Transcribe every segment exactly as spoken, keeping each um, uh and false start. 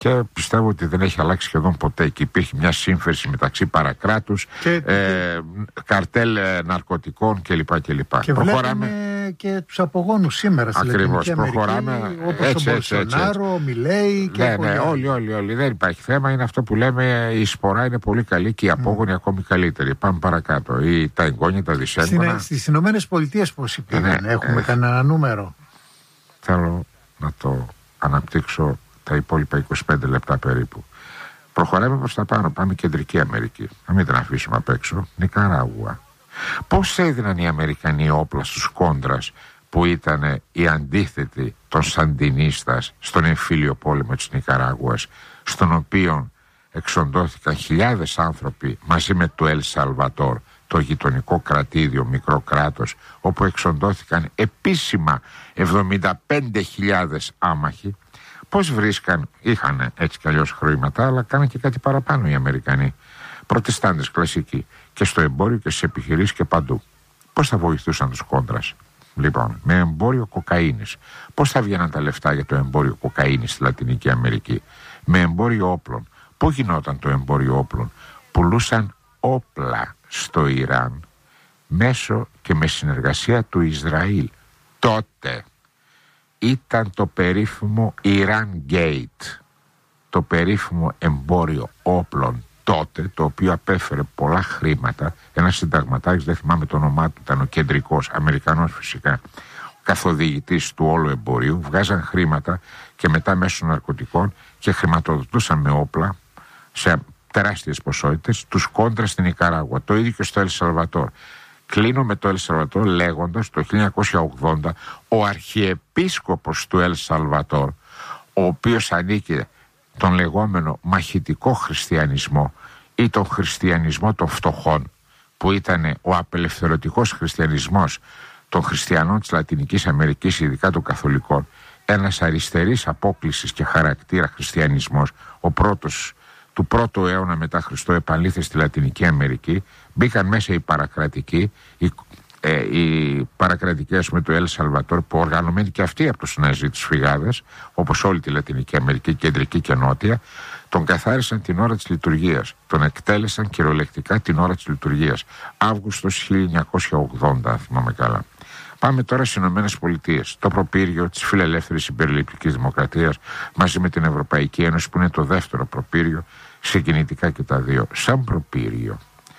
Και πιστεύω ότι δεν έχει αλλάξει σχεδόν ποτέ. Και υπήρχε μια σύμφερση μεταξύ παρακράτους, και, ε, καρτέλ ναρκωτικών κλπ. κλπ. Και προχωράμε και τους απογόνους σήμερα στη Λατινική Αμερική, όπως έτσι, ο Μπολσονάρο, ο Μιλέη και ναι, ναι, όλοι, όλοι, όλοι. Δεν υπάρχει θέμα. Είναι αυτό που λέμε, η σπορά είναι πολύ καλή και οι απόγονοι mm. ακόμη καλύτεροι. Πάμε παρακάτω. Ή τα εγγόνια, τα δυσέγγωνα. Στις Ηνωμένες Πολιτείες πώς υπήρχαν, ναι, έχουμε ε, κανένα νούμερο? Θέλω να το αναπτύξω τα υπόλοιπα είκοσι πέντε λεπτά περίπου. Προχωράμε προς τα πάνω. Πάμε Κεντρική Αμερική. Να μην την αφήσουμε απ' έξω. Νικαράγουα. Πώς έδιναν οι Αμερικανοί όπλα στους κόντρας που ήταν οι αντίθετοι των Σαντινίστας στον εμφύλιο πόλεμο της Νικαράγουας, στον οποίο εξοντώθηκαν χιλιάδες άνθρωποι μαζί με το Ελ Σαλβατόρ, το γειτονικό κρατήδιο, μικρό κράτος, όπου εξοντώθηκαν επίσημα εβδομήντα πέντε χιλιάδες άμαχοι. Πώς βρίσκαν, είχαν έτσι κι αλλιώς χρήματα, αλλά κάναν και κάτι παραπάνω οι Αμερικανοί. Προτεστάντες κλασικοί, και στο εμπόριο και στις επιχειρήσεις και παντού. Πώς θα βοηθούσαν τους κόντρας? Λοιπόν, με εμπόριο κοκαίνης. Πώς θα βγαίναν τα λεφτά για το εμπόριο κοκαίνης στη Λατινική Αμερική? Με εμπόριο όπλων. Πού γινόταν το εμπόριο όπλων? Πουλούσαν όπλα στο Ιράν μέσω και με συνεργασία του Ισραήλ. Τότε ήταν το περίφημο Iran Gate, το περίφημο εμπόριο όπλων τότε, το οποίο απέφερε πολλά χρήματα. Ένας συνταγματάρχης, δεν θυμάμαι το όνομά του, ήταν ο κεντρικός, Αμερικανός φυσικά, ο καθοδηγητής του όλου εμπορίου. Βγάζαν χρήματα και μετά μέσω ναρκωτικών και χρηματοδοτούσαν με όπλα σε τεράστιες ποσότητες τους κόντρα στην Νικαράγουα. Το ίδιο και στο Ελ Σαλβατόρ. Κλείνω με το Ελ Σαλβατόρ λέγοντας το χίλια εννιακόσια ογδόντα ο αρχιεπίσκοπος του Ελ Σαλβατόρ, ο οποίος ανήκε τον λεγόμενο μαχητικό χριστιανισμό ή τον χριστιανισμό των φτωχών, που ήταν ο απελευθερωτικός χριστιανισμός των χριστιανών της Λατινικής Αμερικής, ειδικά των καθολικών, ένας αριστερής απόκλησης και χαρακτήρα χριστιανισμός, ο πρώτος του πρώτου αιώνα μετά Χριστό επαλήθη στη Λατινική Αμερική. Μπήκαν μέσα οι παρακρατικοί, οι, ε, οι παρακρατικοί ας πούμε του Ελ Σαλβατόρ, που οργανωμένοι και αυτοί από τους Ναζί, τους φυγάδες, όπως όλη τη Λατινική Αμερική, κεντρική και νότια, τον καθάρισαν την ώρα της λειτουργίας. Τον εκτέλεσαν κυριολεκτικά την ώρα της λειτουργίας. Αύγουστος χίλια εννιακόσια ογδόντα, αν θυμάμαι καλά. Πάμε τώρα στις Ηνωμένες Πολιτείες. Το προπύργιο της φιλελεύθερης υπερλιπτικής δημοκρατίας μαζί με την Ευρωπαϊκή Ένωση, που είναι το δεύτερο προπύργιο, συγκινητικά και τα δύο. Σαν προπύργιο,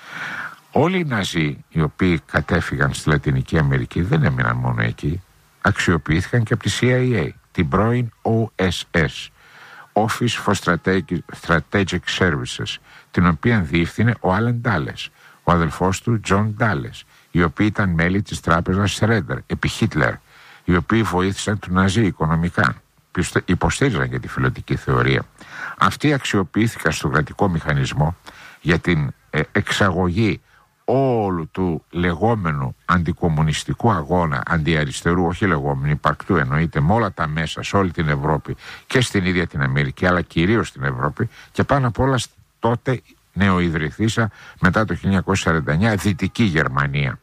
όλοι οι Ναζί οι οποίοι κατέφυγαν στη Λατινική Αμερική δεν έμειναν μόνο εκεί. Αξιοποιήθηκαν και από τη σι άι έι, την πρώην ο ες ες, Office for Strategic Services, την οποία διεύθυνε ο Άλεν Ντάλες, ο αδελφός του Τζον Ντάλες, οι οποίοι ήταν μέλη της τράπεζας Σρέντερ επί Χίτλερ, οι οποίοι βοήθησαν του Ναζί οικονομικά, υποστήριζαν για τη φιλωτική θεωρία. Αυτοί αξιοποιήθηκαν στον κρατικό μηχανισμό για την ε, εξαγωγή όλου του λεγόμενου αντικομμουνιστικού αγώνα, αντιαριστερού, όχι λεγόμενου, υπαρκτού εννοείται, με όλα τα μέσα σε όλη την Ευρώπη και στην ίδια την Αμερική, αλλά κυρίως στην Ευρώπη, και πάνω απ' όλα τότε νεοειδρυθήσα μετά το χίλια εννιακόσια σαράντα εννιά Δυτική Γερμανία.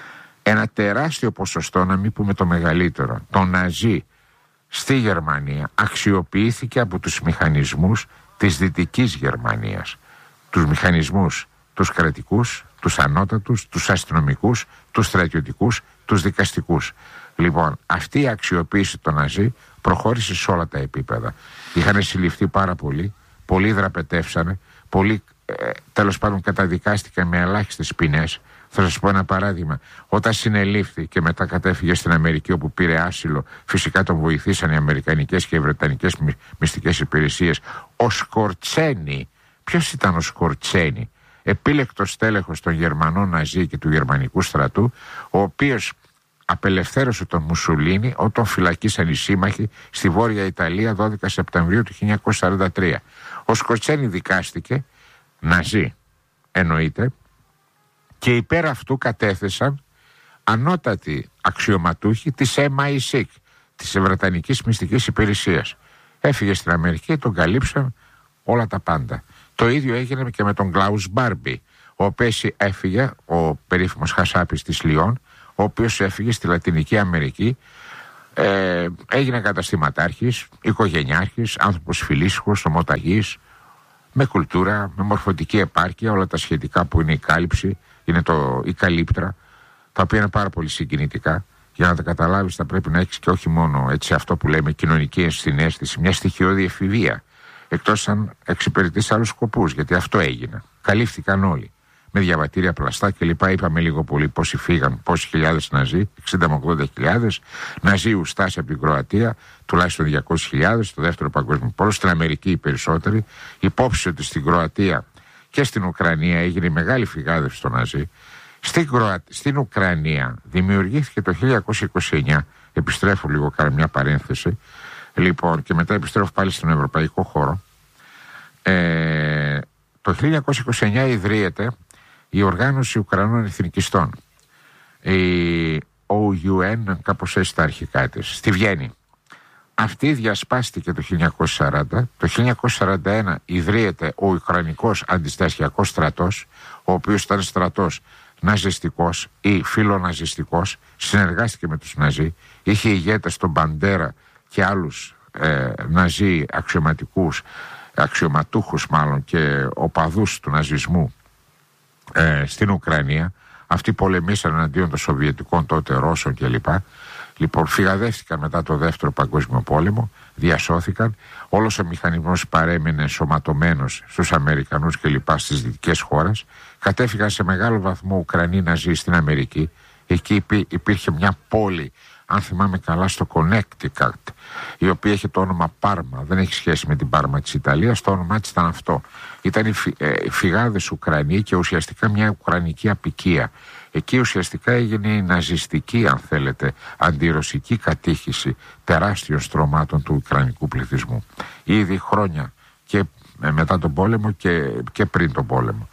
Ένα τεράστιο ποσοστό, να μην πούμε το μεγαλύτερο, των Ναζί στη Γερμανία αξιοποιήθηκε από τους μηχανισμούς της Δυτικής Γερμανίας. Τους μηχανισμούς, τους κρατικούς, τους ανώτατους, τους αστυνομικούς, τους στρατιωτικούς, τους δικαστικούς. Λοιπόν, αυτή η αξιοποίηση των Ναζί προχώρησε σε όλα τα επίπεδα. Είχαν συλληφθεί πάρα πολλοί, πολλοί δραπετεύσανε, πολλοί ε, τέλος πάντων καταδικάστηκαν με ελάχιστες ποινές. Θα σας πω ένα παράδειγμα. Όταν συνελήφθη και μετά κατέφυγε στην Αμερική, όπου πήρε άσυλο, φυσικά τον βοηθήσαν οι αμερικανικές και οι βρετανικές μυστικές υπηρεσίες. Ο Σκορτσένι, ποιος ήταν ο Σκορτσένι? Επίλεκτος τέλεχος των Γερμανών Ναζί και του γερμανικού στρατού, ο οποίος απελευθέρωσε τον Μουσολίνι όταν φυλακίσαν οι σύμμαχοι στη Βόρεια Ιταλία δώδεκα Σεπτεμβρίου του χίλια εννιακόσια σαράντα τρία. Ο Σκορτσένι δικάστηκε, Ναζί εννοείται, και υπέρ αυτού κατέθεσαν ανώτατοι αξιωματούχοι της εμ άι σικ, της Βρετανικής Μυστικής Υπηρεσίας. Έφυγε στην Αμερική, τον καλύψαν όλα τα πάντα. Το ίδιο έγινε και με τον Κλάους Μπάρμπι, ο οποίος έφυγε, ο περίφημος Χασάπης της Λιόν, ο οποίος έφυγε στη Λατινική Αμερική Ε, έγινε καταστηματάρχης, οικογενειάρχης, άνθρωπος φιλήσυχος, ομοταγής, με κουλτούρα, με μορφωτική επάρκεια, όλα τα σχετικά που είναι η κάλυψη, είναι το, η καλύπτρα, τα οποία είναι πάρα πολύ συγκινητικά. Για να τα καταλάβεις θα πρέπει να έχεις και όχι μόνο έτσι αυτό που λέμε κοινωνική ενσυναίσθηση, μια στοιχειώδη εφηβεία, εκτός αν εξυπηρετείς άλλους σκοπούς, γιατί αυτό έγινε. Καλύφθηκαν όλοι. Με διαβατήρια πλαστά κλπ. Είπαμε λίγο πολύ πόσοι φύγαν, πόσοι χιλιάδες Ναζί, εξήντα με ογδόντα χιλιάδες. Ναζί ουστάσει από την Κροατία, τουλάχιστον διακόσιες χιλιάδες, στο δεύτερο παγκόσμιο πόλεμο, στην Αμερική οι περισσότεροι. Υπόψη ότι στην Κροατία και στην Ουκρανία έγινε μεγάλη φυγάδευση των Ναζί. Στην, Κροα... στην Ουκρανία δημιουργήθηκε το χίλια εννιακόσια είκοσι εννιά, επιστρέφω λίγο, κάνω μια παρένθεση, λοιπόν, και μετά επιστρέφω πάλι στον ευρωπαϊκό χώρο. Ε, το χίλια εννιακόσια είκοσι εννιά ιδρύεται η Οργάνωση Ουκρανών Εθνικιστών, η ο γιου εν, κάπως έτσι τα αρχικά της, στη Βιέννη. Αυτή διασπάστηκε το χίλια εννιακόσια σαράντα. Το χίλια εννιακόσια σαράντα ένα ιδρύεται ο Ουκρανικός Αντιστασιακός Στρατός, ο οποίος ήταν στρατός ναζιστικός ή φιλοναζιστικός, συνεργάστηκε με τους Ναζί, είχε ηγέτες τον Μπαντέρα και άλλους ε, Ναζί αξιωματικούς, αξιωματούχους μάλλον και οπαδούς του ναζισμού ε, στην Ουκρανία. Αυτοί πολεμήσαν εναντίον των Σοβιετικών τότε Ρώσων κλπ. Λοιπόν, φυγαδεύτηκαν μετά το δεύτερο παγκόσμιο πόλεμο, διασώθηκαν. Όλος ο μηχανισμός παρέμεινε ενσωματωμένος στους Αμερικανούς και λοιπά στις δυτικές χώρες. Κατέφυγαν σε μεγάλο βαθμό Ουκρανοί Ναζί στην Αμερική. Εκεί υπήρχε μια πόλη, αν θυμάμαι καλά, στο Connecticut, η οποία έχει το όνομα Πάρμα. Δεν έχει σχέση με την Πάρμα της Ιταλίας, το όνομά της ήταν αυτό. Ήταν οι φυ, ε, φυγάδες Ουκρανοί και ουσιαστικά μια ουκρανική αποικία. Εκεί ουσιαστικά έγινε η ναζιστική, αν θέλετε, αντιρωσική κατήχηση τεράστιων στρωμάτων του ουκρανικού πληθυσμού. Ήδη χρόνια και μετά τον πόλεμο και, και πριν τον πόλεμο.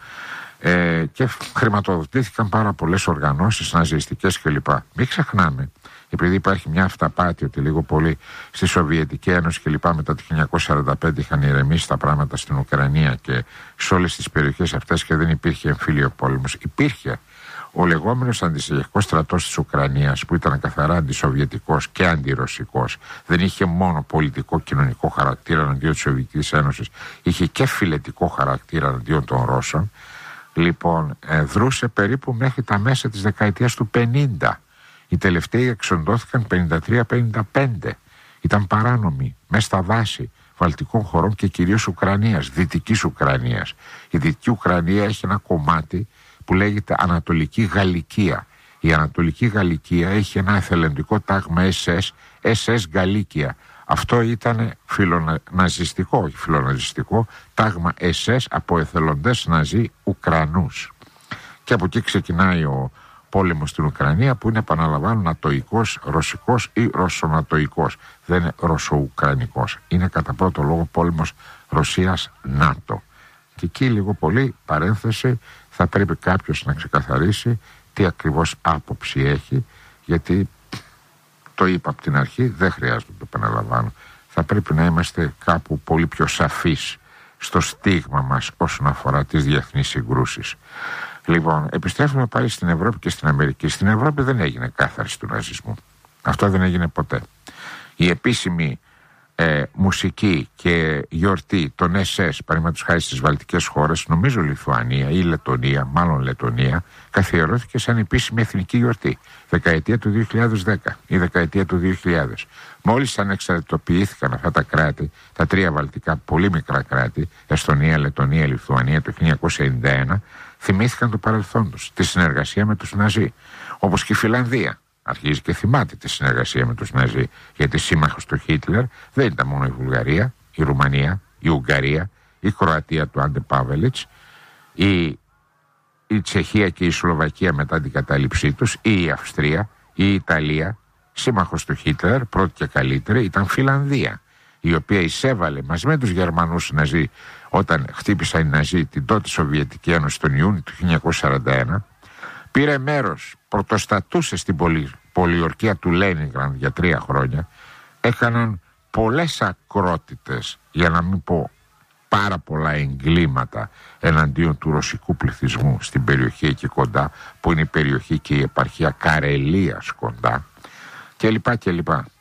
Ε, και χρηματοδοτήθηκαν πάρα πολλές οργανώσεις ναζιστικές κλπ. Μην ξεχνάμε, επειδή υπάρχει μια αυταπάτη ότι λίγο πολύ στη Σοβιετική Ένωση κλπ. Μετά το χίλια εννιακόσια σαράντα πέντε είχαν ηρεμήσει τα πράγματα στην Ουκρανία και σε όλες τις περιοχές αυτές και δεν υπήρχε εμφύλιο πόλεμος. Υπήρχε ο λεγόμενος αντιστασιακός στρατός της Ουκρανίας, που ήταν καθαρά αντισοβιετικός και αντιρωσικός. Δεν είχε μόνο πολιτικό κοινωνικό χαρακτήρα εναντίον της Σοβιετικής Ένωσης, είχε και φιλετικό χαρακτήρα εναντίον των Ρώσων. Λοιπόν, ε, δρούσε περίπου μέχρι τα μέσα της δεκαετίας του πενήντα. Οι τελευταίοι εξοντώθηκαν πενήντα τρία πενήντα πέντε. Ήταν παράνομοι μέσα στα δάση βαλτικών χωρών και κυρίως Ουκρανίας, δυτικής Ουκρανίας. Η δυτική Ουκρανία έχει ένα κομμάτι που λέγεται Ανατολική Γαλλικία. Η Ανατολική Γαλλικία έχει ένα εθελοντικό τάγμα ες ες, ες ες Γαλλίκια. Αυτό ήταν φιλοναζιστικό, όχι φιλοναζιστικό, τάγμα ες ες από εθελοντές Ναζί Ουκρανούς. Και από εκεί ξεκινάει ο πόλεμος στην Ουκρανία, που είναι, επαναλαμβάνω, νατοϊκός, ρωσικός ή ρωσονατοϊκός. Δεν είναι ρωσοουκρανικός. Είναι κατά πρώτο λόγο πόλεμος Ρωσίας-ΝΑΤΟ. Και εκεί λίγο πολύ, παρένθεση, θα πρέπει κάποιος να ξεκαθαρίσει τι ακριβώς άποψη έχει, γιατί το είπα από την αρχή, δεν χρειάζεται να το επαναλαμβάνω. Θα πρέπει να είμαστε κάπου πολύ πιο σαφείς στο στίγμα μας όσον αφορά τις διεθνείς συγκρούσεις. Λοιπόν, επιστρέφουμε πάλι στην Ευρώπη και στην Αμερική. Στην Ευρώπη δεν έγινε κάθαρση του ναζισμού. Αυτό δεν έγινε ποτέ. Η επίσημη ε, μουσική και γιορτή των ες ες, παραδείγματος χάρη στις βαλτικές χώρες, νομίζω Λιθουανία ή Λετονία, μάλλον Λετονία, καθιερώθηκε σαν επίσημη εθνική γιορτή. Δεκαετία του δύο χιλιάδες δέκα ή δεκαετία του δύο χιλιάδες. Μόλις ανεξαρτητοποιήθηκαν αυτά τα κράτη, τα τρία βαλτικά πολύ μικρά κράτη, Εστονία, Λετονία, Λιθουανία, το χίλια εννιακόσια ενενήντα ένα, θυμήθηκαν το παρελθόν τους, τη συνεργασία με τους Ναζί. Όπως και η Φιλανδία αρχίζει και θυμάται τη συνεργασία με τους Ναζί, γιατί σύμμαχος του Χίτλερ δεν ήταν μόνο η Βουλγαρία, η Ρουμανία, η Ουγγαρία, η Κροατία του Άντε Πάβελιτς, η, η Τσεχία και η Σλοβακία μετά την κατάληψή τους, ή η Αυστρία, η Ιταλία. Σύμμαχος του Χίτλερ, πρώτη και καλύτερη, ήταν Φιλανδία, η οποία εισέβαλε μαζί με τους Γερμανούς Ναζί όταν χτύπησαν οι Ναζί την τότε Σοβιετική Ένωση τον Ιούνιο του χίλια εννιακόσια σαράντα ένα. Πήρε μέρος, πρωτοστατούσε στην πολυ, πολιορκία του Λένινγκραντ για τρία χρόνια. Έκαναν πολλές ακρότητες, για να μην πω πάρα πολλά εγκλήματα εναντίον του ρωσικού πληθυσμού στην περιοχή εκεί κοντά, που είναι η περιοχή και η επαρχία Καρελίας κοντά, και λοιπά και λοιπά.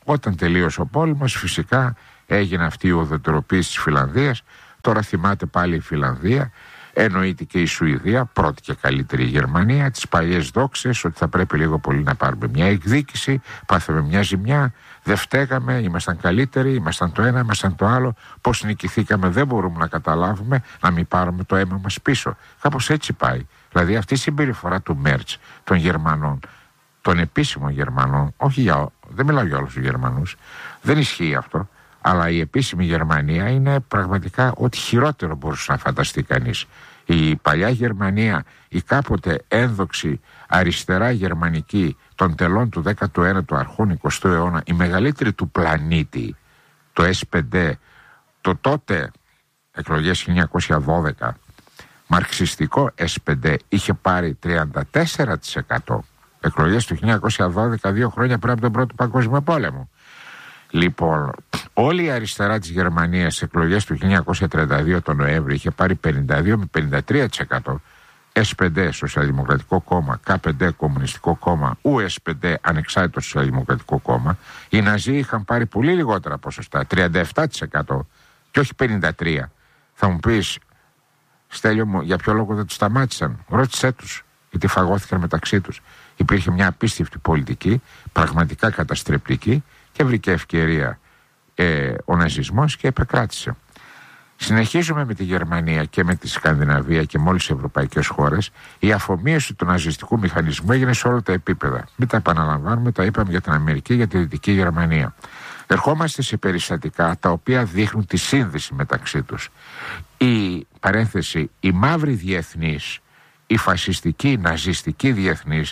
Όταν τελείωσε ο πόλεμος, φυσικά έγινε αυτή η ουδετεροποίηση της Φιλανδίας. Τώρα θυμάται πάλι η Φιλανδία, εννοείται και η Σουηδία, πρώτη και καλύτερη η Γερμανία, τις παλιές δόξες ότι θα πρέπει λίγο πολύ να πάρουμε μια εκδίκηση, πάθαμε μια ζημιά, δεν φταίγαμε, ήμασταν καλύτεροι, ήμασταν το ένα, ήμασταν το άλλο, πώς νικηθήκαμε δεν μπορούμε να καταλάβουμε, να μην πάρουμε το αίμα μας πίσω. Κάπως έτσι πάει. Δηλαδή αυτή η συμπεριφορά του Μέρτς των Γερμανών, των επίσημων Γερμανών, όχι για, δεν μιλάω για όλους τους Γερμανούς, δεν ισχύει αυτό. Αλλά η επίσημη Γερμανία είναι πραγματικά ό,τι χειρότερο μπορούσε να φανταστεί κανείς. Η παλιά Γερμανία, η κάποτε ένδοξη αριστερά γερμανική των τελών του δέκατου ένατου αρχών εικοστού αιώνα, η μεγαλύτερη του πλανήτη, το ες πέντε, το τότε εκλογές χίλια εννιακόσια δώδεκα, μαρξιστικό ες πέντε, είχε πάρει τριάντα τέσσερα τοις εκατό. Εκλογές του χίλια εννιακόσια δώδεκα, δύο χρόνια πριν από τον Πρώτο Παγκόσμιο Πόλεμο. Λοιπόν, όλη η αριστερά της Γερμανίας στις εκλογές του χίλια εννιακόσια τριάντα δύο τον Νοέμβρη είχε πάρει πενήντα δύο με πενήντα τρία τοις εκατό. ες πέντε Σοσιαλδημοκρατικό Κόμμα, κέι πέντε Κομμουνιστικό Κόμμα, γιου ες πέντε Ανεξάρτητο Σοσιαλδημοκρατικό Κόμμα. Οι Ναζί είχαν πάρει πολύ λιγότερα ποσοστά, τριάντα επτά τοις εκατό και όχι πενήντα τρία τοις εκατό. Θα μου πεις, Στέλιο μου, για ποιο λόγο δεν τους σταμάτησαν? Ρώτησέ τους, γιατί φαγώθηκαν μεταξύ τους. Υπήρχε μια απίστευτη πολιτική, πραγματικά καταστρεπτική, και βρήκε ευκαιρία ε, ο ναζισμός και επεκράτησε. Συνεχίζουμε με τη Γερμανία και με τη Σκανδιναβία και με όλες τις ευρωπαϊκές χώρες. Η αφομοίωση του ναζιστικού μηχανισμού έγινε σε όλα τα επίπεδα. Μην τα επαναλαμβάνουμε, τα είπαμε για την Αμερική, για τη Δυτική Γερμανία. Ερχόμαστε σε περιστατικά τα οποία δείχνουν τη σύνδεση μεταξύ τους. Η παρένθεση, η μαύρη διεθνής, η φασιστική, η ναζιστική διεθνής,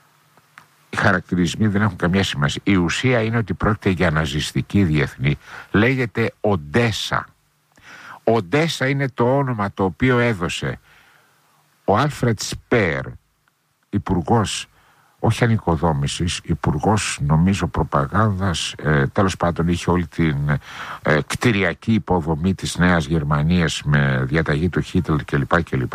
οι χαρακτηρισμοί δεν έχουν καμία σημασία. Η ουσία είναι ότι πρόκειται για ναζιστική διεθνή. Λέγεται Οντέσα. Οντέσα είναι το όνομα το οποίο έδωσε ο Άλφρετ Σπέρ, υπουργός, όχι ανοικοδόμησης, υπουργός νομίζω προπαγάνδας, ε, τέλος πάντων είχε όλη την ε, κτηριακή υποδομή της Νέας Γερμανίας με διαταγή του Χίτλερ κλπ. κλπ.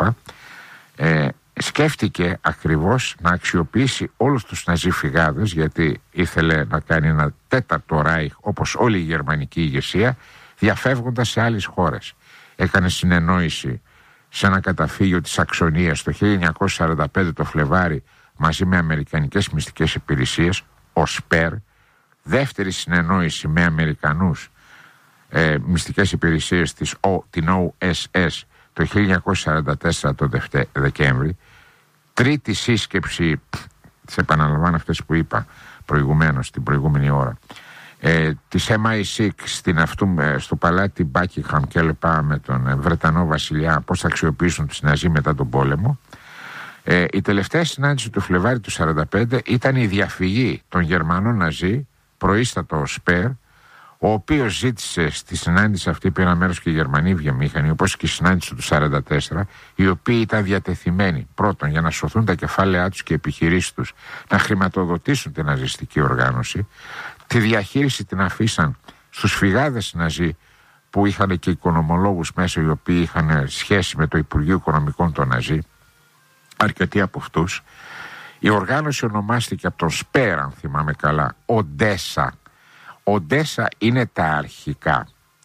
Ε, σκέφτηκε ακριβώς να αξιοποιήσει όλους τους ναζιφυγάδες, γιατί ήθελε να κάνει ένα τέταρτο Ράιχ όπως όλη η γερμανική ηγεσία, διαφεύγοντας σε άλλες χώρες. Έκανε συνεννόηση σε ένα καταφύγιο της Σαξονίας το χίλια εννιακόσια σαράντα πέντε το Φλεβάρι μαζί με αμερικανικές μυστικές υπηρεσίες, ο Σπέρ. Δεύτερη συνεννόηση με Αμερικανούς ε, μυστικές υπηρεσίες της, ο, την ο ες ες το χίλια εννιακόσια σαράντα τέσσερα το Δεκέμβρη. Τρίτη σύσκεψη, τις επαναλαμβάνω αυτές που είπα προηγουμένως την προηγούμενη ώρα, ε, της εμ άι εξ στην αυτού, ε, στο παλάτι Μπάκιγχαμ και λοιπά με τον ε, Βρετανό βασιλιά, πώς θα αξιοποιήσουν τους Ναζί μετά τον πόλεμο. Ε, η τελευταία συνάντηση του Φλεβάρι του σαράντα πέντε ήταν η διαφυγή των Γερμανών Ναζί, προείστατο ο Σπέρ, ο οποίος ζήτησε στη συνάντηση αυτή, πήραν μέρος και οι Γερμανοί βιομήχανοι, όπως και η συνάντηση του σαράντα τέσσερα, οι οποίοι ήταν διατεθειμένοι πρώτον για να σωθούν τα κεφάλαιά τους και οι επιχειρήσεις τους, να χρηματοδοτήσουν την ναζιστική οργάνωση. Τη διαχείριση την αφήσαν στους φυγάδες Ναζί που είχαν και οικονομολόγους μέσα, οι οποίοι είχαν σχέση με το Υπουργείο Οικονομικών των Ναζί, αρκετοί από αυτούς. Η οργάνωση ονομάστηκε από τον Σπέρ, αν θυμάμαι καλά, Οντέσα. Οντέσα είναι τα αρχικά.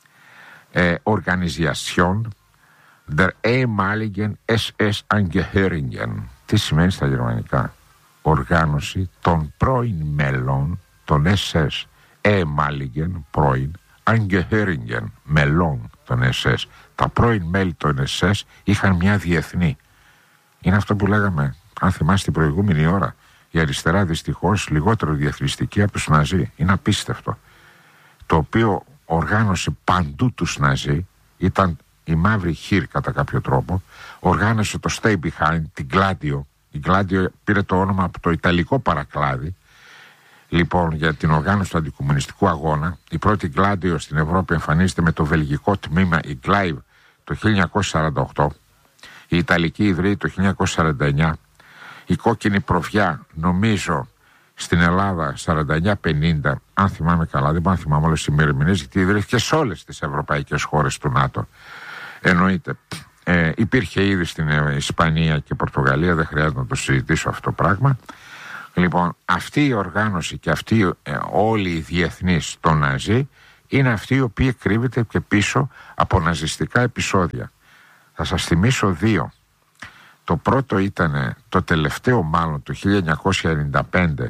Ε, Organisation der ehemaligen ες ες Angehörigen. Τι σημαίνει στα γερμανικά? Οργάνωση των πρώην μελών των ες ες. Ehemaligen, πρώην, Angehörigen, μελών των ες ες. Τα πρώην μέλη των ες ες είχαν μια διεθνή. Είναι αυτό που λέγαμε, αν θυμάστε την προηγούμενη ώρα, η αριστερά δυστυχώς λιγότερο διεθνιστική από τους Ναζί. Είναι απίστευτο. Το οποίο οργάνωσε παντού τους Ναζί, ήταν η μαύρη χείρ κατά κάποιο τρόπο, οργάνωσε το Stay Behind, την Gladio. Η Gladio πήρε το όνομα από το ιταλικό παρακλάδι, λοιπόν, για την οργάνωση του αντικομμουνιστικού αγώνα. Η πρώτη Gladio στην Ευρώπη εμφανίζεται με το βελγικό τμήμα, η Gleiv, το χίλια εννιακόσια σαράντα οκτώ. Η Ιταλική ιδρύει το χίλια εννιακόσια σαράντα εννιά. Η κόκκινη προβιά, νομίζω, στην Ελλάδα σαράντα εννιά πενήντα, αν θυμάμαι καλά, δεν μπορώ να θυμάμαι όλες τις ημερομηνίες, γιατί ιδρύθηκε σε όλες τις ευρωπαϊκές χώρες του ΝΑΤΟ. Εννοείται. Ε, υπήρχε ήδη στην Ισπανία και Πορτογαλία, δεν χρειάζεται να το συζητήσω αυτό το πράγμα. Λοιπόν, αυτή η οργάνωση και αυτή ε, όλοι οι διεθνείς των Ναζί είναι αυτοί οι οποίοι κρύβεται και πίσω από ναζιστικά επεισόδια. Θα σας θυμίσω δύο. Το πρώτο ήταν το τελευταίο μάλλον το χίλια εννιακόσια ενενήντα πέντε,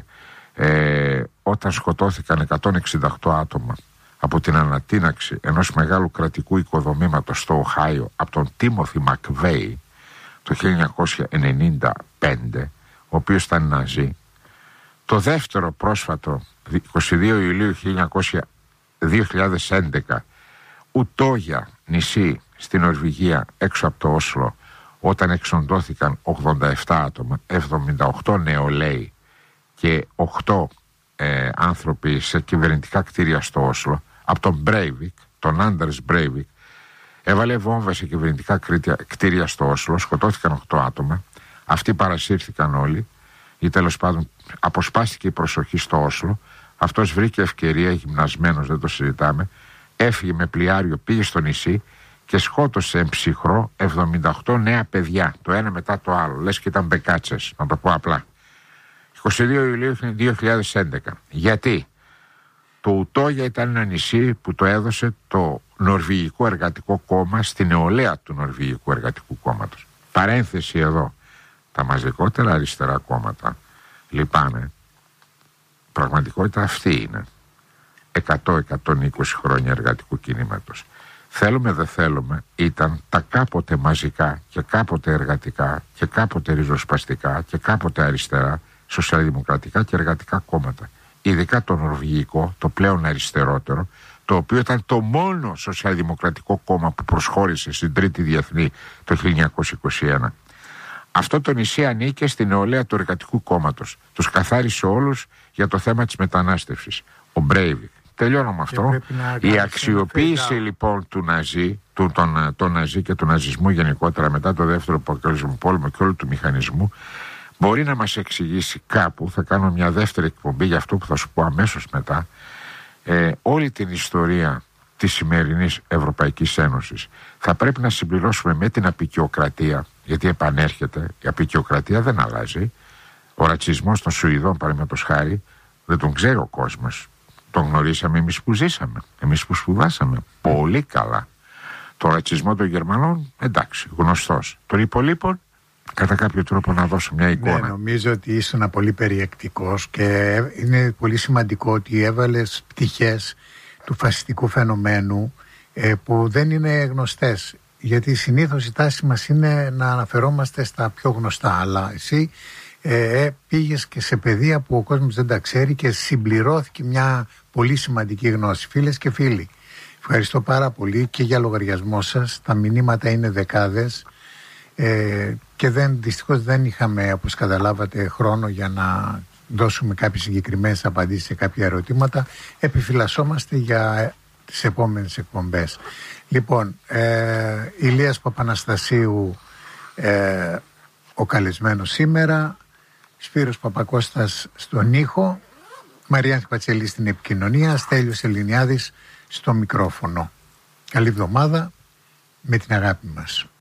ε, όταν σκοτώθηκαν εκατόν εξήντα οκτώ άτομα από την ανατείναξη ενός μεγάλου κρατικού οικοδομήματος στο Οχάιο από τον Τίμοθι Μακβέι το χίλια εννιακόσια ενενήντα πέντε, ο οποίος ήταν Ναζί. Το δεύτερο πρόσφατο, είκοσι δύο Ιουλίου δύο χιλιάδες έντεκα, Ουτόγια, νησί στην Νορβηγία έξω από το Όσλο, όταν εξοντώθηκαν ογδόντα επτά άτομα, εβδομήντα οκτώ νεολαίοι και οκτώ ε, άνθρωποι σε κυβερνητικά κτίρια στο Όσλο, από τον Μπρέιβικ, τον Άντερς Μπρέιβικ, έβαλε βόμβα σε κυβερνητικά κτίρια στο Όσλο, σκοτώθηκαν οκτώ άτομα, αυτοί παρασύρθηκαν όλοι, ή τέλος πάντων αποσπάστηκε η προσοχή στο Όσλο. Αυτός βρήκε ευκαιρία, γυμνασμένος, δεν το συζητάμε, έφυγε με πλοιάριο, πήγε στο νησί και σκότωσε εμψυχρό εβδομήντα οκτώ νέα παιδιά, το ένα μετά το άλλο, λες και ήταν μπεκάτσες, να το πω απλά. είκοσι δύο Ιουλίου δύο χιλιάδες έντεκα. Γιατί? Το Ουτόγια ήταν ένα νησί που το έδωσε το Νορβηγικό Εργατικό Κόμμα στη νεολαία του Νορβηγικού Εργατικού Κόμματος. Παρένθεση εδώ. Τα μαζικότερα αριστερά κόμματα λυπάμαι. Πραγματικότητα αυτή είναι. εκατό με εκατόν είκοσι χρόνια εργατικού κινήματος. Θέλουμε δεν θέλουμε, ήταν τα κάποτε μαζικά και κάποτε εργατικά και κάποτε ριζοσπαστικά και κάποτε αριστερά σοσιαλδημοκρατικά και εργατικά κόμματα. Ειδικά το νορβηγικό, το πλέον αριστερότερο, το οποίο ήταν το μόνο σοσιαλδημοκρατικό κόμμα που προσχώρησε στην Τρίτη Διεθνή το χίλια εννιακόσια είκοσι ένα. Αυτό το νησί ανήκε στην νεολαία του Εργατικού Κόμματος. Τους καθάρισε όλους για το θέμα της μετανάστευσης. Ο Μπρέιβικ. Τελειώνω με αυτό. Η αξιοποίηση λοιπόν του Ναζί, του, τον, τον Ναζί και του ναζισμού γενικότερα μετά το δεύτερο παγκόσμιο πόλεμο και όλου του μηχανισμού, μπορεί να μας εξηγήσει κάπου, θα κάνω μια δεύτερη εκπομπή για αυτό που θα σου πω αμέσως μετά, ε, όλη την ιστορία της σημερινής Ευρωπαϊκής Ένωσης. Θα πρέπει να συμπληρώσουμε με την αποικιοκρατία, γιατί επανέρχεται, η αποικιοκρατία δεν αλλάζει. Ο ρατσισμός των Σουηδών, παραδείγματος χάρη, δεν τον ξέρει ο κόσμος. Τον γνωρίσαμε εμείς που ζήσαμε, εμείς που σπουδάσαμε πολύ καλά. Το ρατσισμό των Γερμανών, εντάξει, γνωστός. Των υπολείπων, κατά κάποιο τρόπο να δώσω μια εικόνα. Ναι, νομίζω ότι ήσουν πολύ περιεκτικός και είναι πολύ σημαντικό ότι έβαλες πτυχές του φασιστικού φαινομένου ε, που δεν είναι γνωστές. Γιατί συνήθως η τάση μας είναι να αναφερόμαστε στα πιο γνωστά, αλλά εσύ ε, πήγες και σε παιδεία που ο κόσμος δεν τα ξέρει και συμπληρώθηκε μια πολύ σημαντική γνώση. Φίλες και φίλοι, ευχαριστώ πάρα πολύ και για λογαριασμό σας. Τα μηνύματα είναι δεκάδες ε, και δεν, δυστυχώς δεν είχαμε, όπως καταλάβατε, χρόνο για να δώσουμε κάποιες συγκεκριμένες απαντήσεις σε κάποια ερωτήματα. Επιφυλασσόμαστε για τις επόμενες εκπομπές. Λοιπόν, ε, Ηλίας Παπαναστασίου ε, ο καλεσμένος σήμερα, Σπύρος Παπακώστας στον ήχο, Μαριάννη Πατσελή στην επικοινωνία, Στέλιος Ελληνιάδης στο μικρόφωνο. Καλή εβδομάδα, με την αγάπη μας.